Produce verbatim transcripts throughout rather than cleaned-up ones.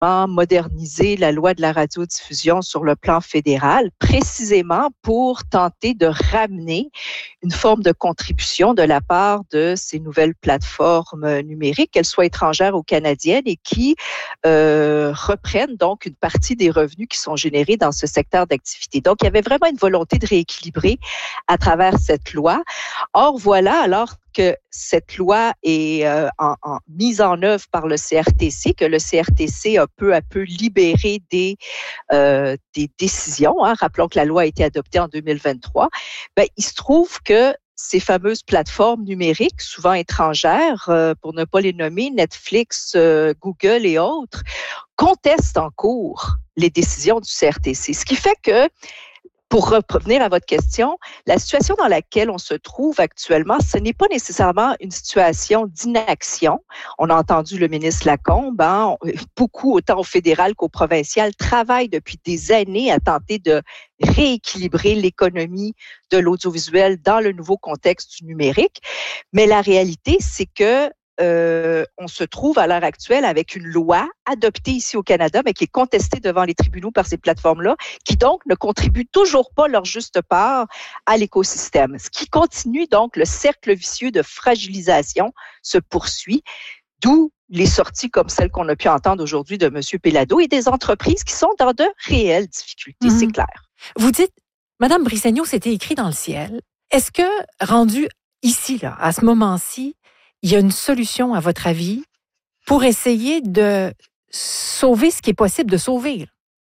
moderniser la loi de la radiodiffusion sur le plan fédéral, précisément pour tenter de ramener une forme de contribution de la part de ces nouvelles plateformes numériques, qu'elles soient étrangères ou canadiennes, et qui euh, reprennent donc une partie des revenus qui sont générés dans ce secteur d'activité. Donc, il y avait vraiment une volonté de rééquilibrer à travers cette loi. Or, voilà, alors que cette loi est euh, en, en, mise en œuvre par le C R T C, que le C R T C a peu à peu libéré des, euh, des décisions. Hein. Rappelons que la loi a été adoptée en deux mille vingt-trois. Ben, il se trouve que ces fameuses plateformes numériques, souvent étrangères, euh, pour ne pas les nommer, Netflix, euh, Google et autres, contestent en cours les décisions du C R T C. Ce qui fait que, pour revenir à votre question, la situation dans laquelle on se trouve actuellement, ce n'est pas nécessairement une situation d'inaction. On a entendu le ministre Lacombe, hein, beaucoup, autant au fédéral qu'au provincial, travaillent depuis des années à tenter de rééquilibrer l'économie de l'audiovisuel dans le nouveau contexte du numérique. Mais la réalité, c'est que Euh, on se trouve à l'heure actuelle avec une loi adoptée ici au Canada, mais qui est contestée devant les tribunaux par ces plateformes-là, qui donc ne contribuent toujours pas leur juste part à l'écosystème. Ce qui continue donc, le cercle vicieux de fragilisation se poursuit, d'où les sorties comme celles qu'on a pu entendre aujourd'hui de M. Pellado et des entreprises qui sont dans de réelles difficultés, mmh. C'est clair. Vous dites, Mme Brissegnaud, c'était écrit dans le ciel. Est-ce que, rendu ici, là, à ce moment-ci, il y a une solution, à votre avis, pour essayer de sauver ce qui est possible de sauver?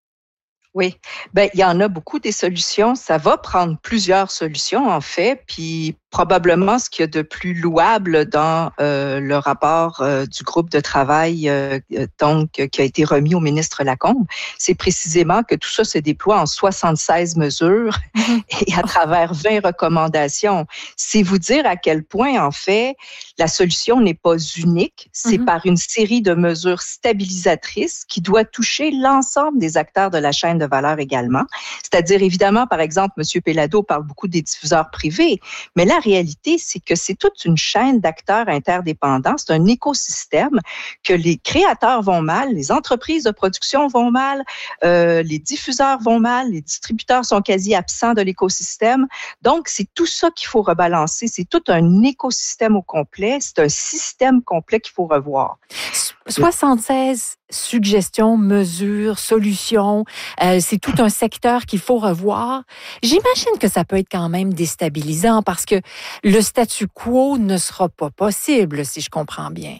Oui, ben il y en a beaucoup des solutions. Ça va prendre plusieurs solutions, en fait, puis probablement ce qu'il y a de plus louable dans euh, le rapport euh, du groupe de travail euh, donc qui a été remis au ministre Lacombe, c'est précisément que tout ça se déploie en soixante-seize mesures mmh. et à travers vingt recommandations. C'est vous dire à quel point, en fait, la solution n'est pas unique. C'est mmh. par une série de mesures stabilisatrices qui doit toucher l'ensemble des acteurs de la chaîne de valeur également. C'est-à-dire, évidemment, par exemple, M. Pellado parle beaucoup des diffuseurs privés, mais là, la réalité, c'est que c'est toute une chaîne d'acteurs interdépendants. C'est un écosystème que les créateurs vont mal, les entreprises de production vont mal, euh, les diffuseurs vont mal, les distributeurs sont quasi absents de l'écosystème. Donc, c'est tout ça qu'il faut rebalancer. C'est tout un écosystème au complet. C'est un système complet qu'il faut revoir. soixante-seize suggestions, mesures, solutions. Euh, c'est tout un secteur qu'il faut revoir. J'imagine que ça peut être quand même déstabilisant parce que le statu quo ne sera pas possible, si je comprends bien.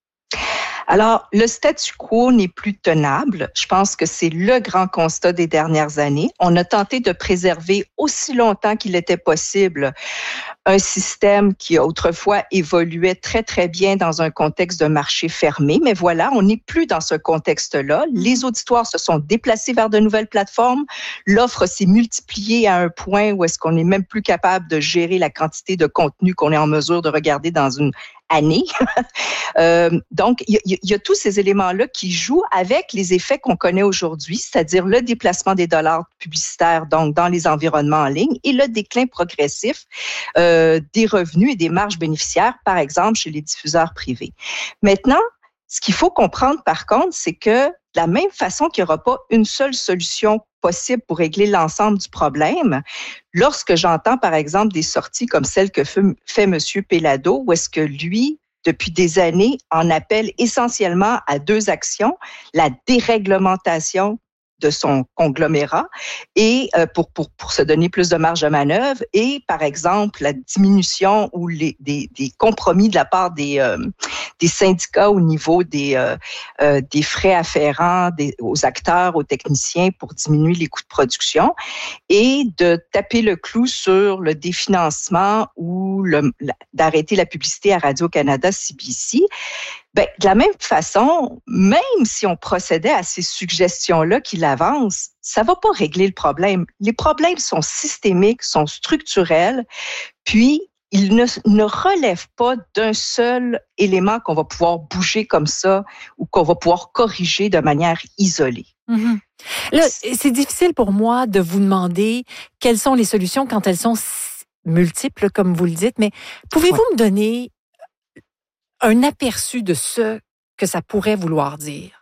Alors, le statu quo n'est plus tenable. Je pense que c'est le grand constat des dernières années. On a tenté de préserver aussi longtemps qu'il était possible un système qui autrefois évoluait très, très bien dans un contexte de marché fermé. Mais voilà, on n'est plus dans ce contexte-là. Les auditoires se sont déplacés vers de nouvelles plateformes. L'offre s'est multipliée à un point où est-ce qu'on n'est même plus capable de gérer la quantité de contenu qu'on est en mesure de regarder dans une année. euh, donc, il y, y a tous ces éléments-là qui jouent avec les effets qu'on connaît aujourd'hui, c'est-à-dire le déplacement des dollars publicitaires donc dans les environnements en ligne et le déclin progressif euh, des revenus et des marges bénéficiaires, par exemple, chez les diffuseurs privés. Maintenant, ce qu'il faut comprendre, par contre, c'est que de la même façon qu'il n'y aura pas une seule solution possible pour régler l'ensemble du problème, lorsque j'entends, par exemple, des sorties comme celle que fait M. Pellado, où est-ce que lui, depuis des années, en appelle essentiellement à deux actions, la déréglementation de son conglomérat et euh, pour, pour, pour se donner plus de marge de manœuvre et, par exemple, la diminution ou les, des, des compromis de la part des, euh, des syndicats au niveau des, euh, euh, des frais afférents des, aux acteurs, aux techniciens pour diminuer les coûts de production et de taper le clou sur le définancement ou le, la, d'arrêter la publicité à Radio-Canada, C B C. Ben, de la même façon, même si on procédait à ces suggestions-là qu'il avance, ça ne va pas régler le problème. Les problèmes sont systémiques, sont structurels, puis ils ne, ne relèvent pas d'un seul élément qu'on va pouvoir bouger comme ça ou qu'on va pouvoir corriger de manière isolée. Mm-hmm. Là, c'est difficile pour moi de vous demander quelles sont les solutions quand elles sont multiples, comme vous le dites, mais pouvez-vous ouais. me donner un aperçu de ce que ça pourrait vouloir dire?